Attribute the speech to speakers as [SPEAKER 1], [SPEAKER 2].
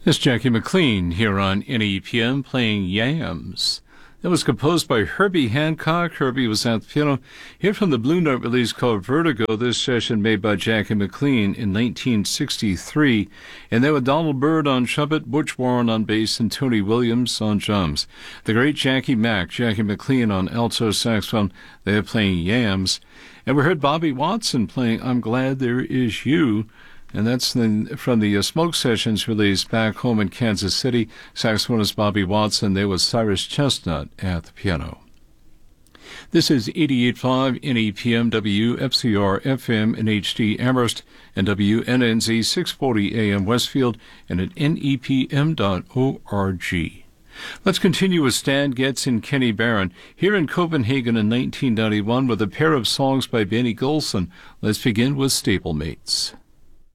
[SPEAKER 1] It's Jackie McLean here on NEPM playing Yams. That was composed by Herbie Hancock. Herbie was at the piano. Here from the Blue Note release called Vertigo, this session made by Jackie McLean in 1963. And then with Donald Byrd on trumpet, Butch Warren on bass, and Tony Williams on drums. The great Jackie McLean on alto saxophone. They were playing Yams. And we heard Bobby Watson playing I'm Glad There Is You. And that's from the Smoke Sessions release back home in Kansas City. Saxophonist Bobby Watson. There was Cyrus Chestnut at the piano. This is 88.5 NEPM WFCR FM in HD Amherst and WNNZ 640 AM Westfield and at nepm.org. Let's continue with Stan Getz and Kenny Barron here in Copenhagen in 1991 with a pair of songs by Benny Golson. Let's begin with Stablemates.